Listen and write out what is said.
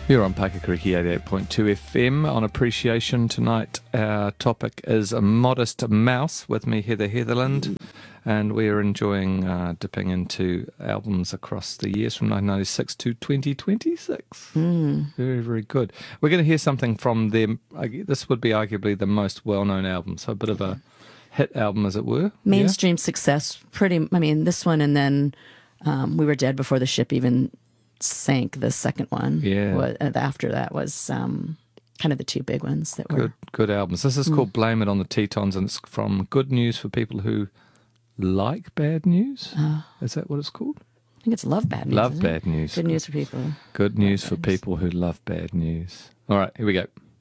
You're on Pakakariki 88.2 FM on Appreciation tonight. Our topic is a modest mouse with me, Heather Heatherland, and we are enjoying dipping into albums across the years from 1996 to 2026. Very, very good. We're going to hear something from them. This would be arguably the most well-known album, so a bit of a hit album, as it were. Mainstream success, this one, and then We Were Dead Before the Ship Even Sank, the second one. Yeah. After that was kind of the two big ones that were good albums. This is called Blame It on the Tetons, and it's from Good News for People Who Like Bad News. Is that what it's called? I think it's Love Bad News. Love Bad News. Good news for people. Good news for people who love bad news. All right, here we go.